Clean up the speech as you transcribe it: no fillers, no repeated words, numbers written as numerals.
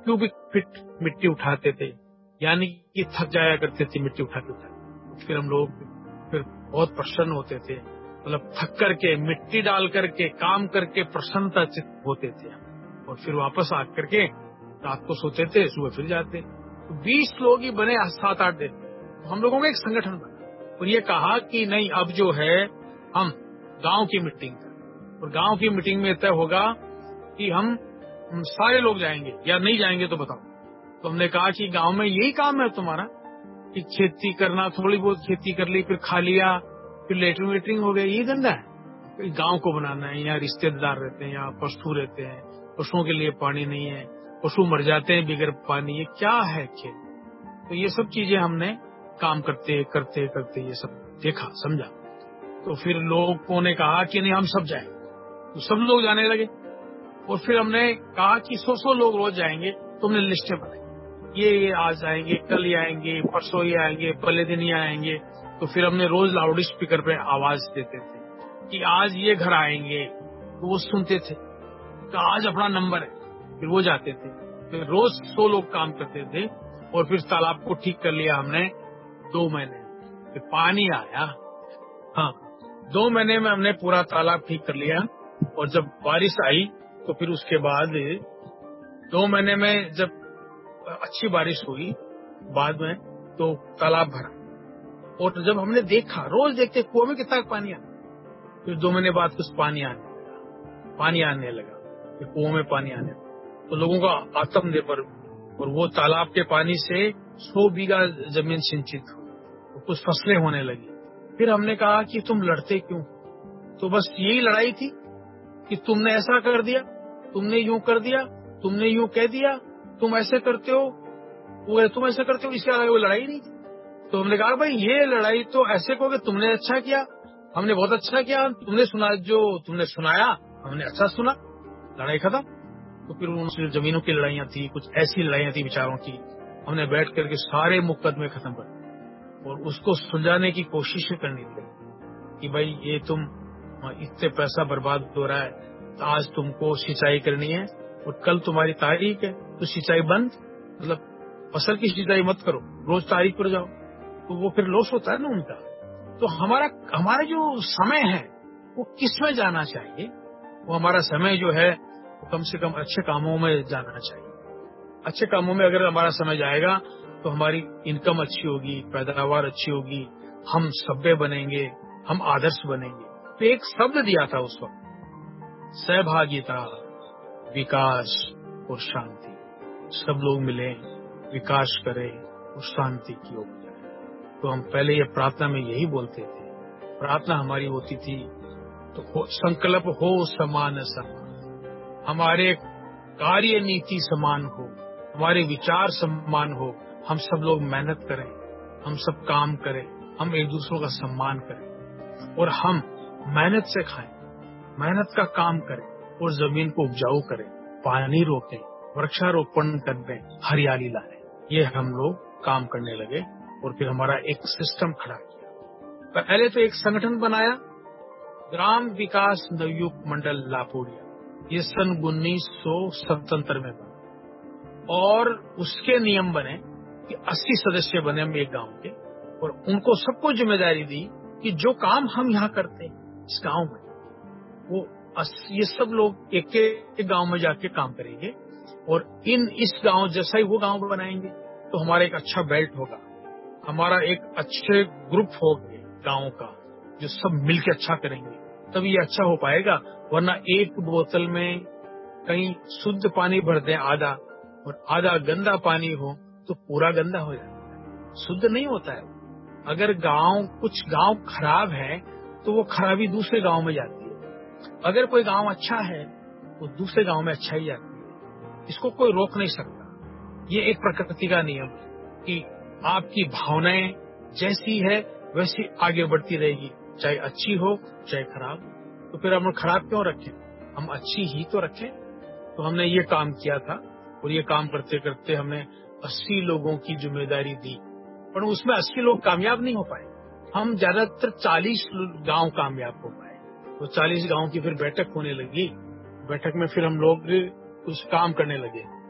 Cubic feet मिट्टी उठाते थे, यानी कि थक जाया करते थे मिट्टी उठाते उठाते। फिर हम लोग फिर बहुत प्रसन्न होते थे, मतलब थक करके मिट्टी डाल करके काम करके प्रसन्नता चित्त होते थे, और फिर वापस आ करके रात को सोते थे, सुबह फिर जाते। तो 20 लोग ही बने 7-8 दिन। तो हम लोगों का एक संगठन बना और ये कहा कि नहीं, अब जो है हम गांव की मीटिंग करें, और गांव की मीटिंग में तय होगा कि हम सारे लोग जाएंगे या नहीं जाएंगे तो बताओ। तो हमने कहा कि गांव में यही काम है तुम्हारा कि खेती करना, थोड़ी बहुत खेती कर ली, फिर खा लिया, फिर लेटरिंग वेटरिंग हो गया, ये धंधा है। गांव को बनाना है, यहाँ रिश्तेदार रहते हैं, यहाँ पशु रहते हैं, पशुओं के लिए पानी नहीं है, पशु मर जाते हैं बगैर पानी, ये क्या है खेल। तो ये सब चीजें हमने काम करते करते करते ये सब देखा, समझा। तो फिर लोगों ने कहा कि नहीं, हम सब जाएं। तो सब लोग जाने लगे, और फिर हमने कहा कि 100 लोग रोज जाएंगे। तो हमने लिस्टें बनाई, ये आज आएंगे, कल ये आएंगे, परसों ये आएंगे, पहले दिन ये आएंगे। तो फिर हमने रोज लाउड स्पीकर पे आवाज देते थे कि आज ये घर आएंगे, तो वो सुनते थे तो आज अपना नंबर है, फिर वो जाते थे। फिर रोज 100 लोग काम करते थे, और फिर तालाब को ठीक कर लिया हमने 2 महीने। फिर पानी आया, हाँ 2 महीने में हमने पूरा तालाब ठीक कर लिया, और जब बारिश आई तो फिर उसके बाद 2 महीने में जब अच्छी बारिश हुई बाद में, तो तालाब भरा। और जब हमने देखा, रोज देखते कुएं में कितना पानी आता, फिर 2 महीने बाद कुछ पानी आने लगा, फिर कुओं में पानी आने लगा। तो लोगों का आत्मनिर्भर, और वो तालाब के पानी से 100 बीघा जमीन सिंचित हुई, तो कुछ फसलें होने लगी। फिर हमने कहा कि तुम लड़ते क्यों? तो बस यही लड़ाई थी कि तुमने ऐसा कर दिया, तुमने यूं कर दिया, तुमने यूं कह दिया, तुम ऐसे करते हो, वो तुम ऐसे करते हो, इसके आगे वो लड़ाई नहीं थी। तो हमने कहा भाई ये लड़ाई तो ऐसे कहोगे तुमने अच्छा किया, हमने बहुत अच्छा किया, तुमने सुना, जो तुमने सुनाया हमने अच्छा सुना, लड़ाई खत्म। तो फिर उन जमीनों की लड़ाइयां थी, कुछ ऐसी लड़ाइयां थी विचारों की। हमने बैठ करके सारे मुकदमे खत्म कर दिए और उसको सुलझाने की कोशिश करनी थी कि भाई ये तुम इतने पैसा बर्बाद हो रहा है, तो आज तुमको सिंचाई करनी है और कल तुम्हारी तारीख है, तो सिंचाई बंद, मतलब फसल की सिंचाई मत करो, रोज तारीख पर जाओ, तो वो फिर लॉस होता है ना उनका। तो हमारा जो समय है वो किस में जाना चाहिए? वो हमारा समय जो है वो कम से कम अच्छे कामों में जाना चाहिए। अच्छे कामों में अगर हमारा समय जाएगा तो हमारी इनकम अच्छी होगी, पैदावार अच्छी होगी, हम सभ्य बनेंगे, हम आदर्श बनेंगे। तो एक शब्द दिया था उस वक्त, सहभागिता, विकास और शांति। सब लोग मिले, विकास करें और शांति की ओर जाए। तो हम पहले ये प्रार्थना में यही बोलते थे। प्रार्थना हमारी होती थी तो संकल्प हो समान समान, हमारे कार्य नीति समान हो, हमारे विचार समान हो, हम सब लोग मेहनत करें, हम सब काम करें, हम एक दूसरों का सम्मान करें और हम मेहनत से खाएं, मेहनत का काम करें और जमीन को उपजाऊ करें, पानी रोकें, वृक्षारोपण करें, हरियाली लाएं। ये हम लोग काम करने लगे और फिर हमारा एक सिस्टम खड़ा किया। पहले तो एक संगठन बनाया, ग्राम विकास नवयुग मंडल लापोड़िया, ये सन 1977 में बना और उसके नियम बने कि 80 सदस्य बने हम एक गांव के, और उनको सबको जिम्मेदारी दी कि जो काम हम यहाँ करते हैं इस गांव में, वो ये सब लोग एक एक गांव में जाके काम करेंगे और इस गांव जैसा ही वो गांव बनाएंगे। तो हमारा एक अच्छा बेल्ट होगा, हमारा एक अच्छे ग्रुप होगा गांव का, जो सब मिलकर अच्छा करेंगे, तब ये अच्छा हो पाएगा। वरना एक बोतल में कहीं शुद्ध पानी भर दें आधा और आधा गंदा पानी हो तो पूरा गंदा हो जाता है, शुद्ध नहीं होता है। अगर कुछ गांव खराब है तो वो खराबी दूसरे गांव में जाती है, अगर कोई गांव अच्छा है तो दूसरे गांव में अच्छा ही जाती है। इसको कोई रोक नहीं सकता। ये एक प्रकृति का नियम है कि आपकी भावनाएं जैसी है वैसी आगे बढ़ती रहेगी, चाहे अच्छी हो चाहे खराब। तो फिर हम खराब क्यों रखें, हम अच्छी ही तो रखें। तो हमने ये काम किया था और ये काम करते करते हमने 80 लोगों की जिम्मेदारी दी, पर उसमें 80 लोग कामयाब नहीं हो पाए। हम ज्यादातर 40 गांव कामयाब हो पाए। तो 40 गांव की फिर बैठक होने लगी। बैठक में फिर हम लोग कुछ काम करने लगे।